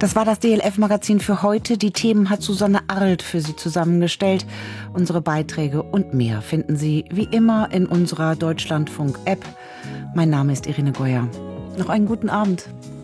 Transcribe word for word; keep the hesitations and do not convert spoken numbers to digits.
Das war das D L F-Magazin für heute. Die Themen hat Susanne Arlt für Sie zusammengestellt. Unsere Beiträge und mehr finden Sie wie immer in unserer Deutschlandfunk-App. Mein Name ist Irene Goyer. Noch einen guten Abend.